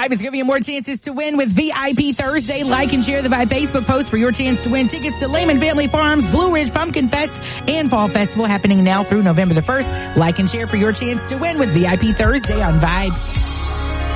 Vibe is giving you more chances to win with VIP Thursday. Like and share the Vibe Facebook post for your chance to win tickets to Lehman Family Farms, Blue Ridge Pumpkin Fest, and Fall Festival happening now through November the 1st. Like and share for your chance to win with VIP Thursday on Vibe.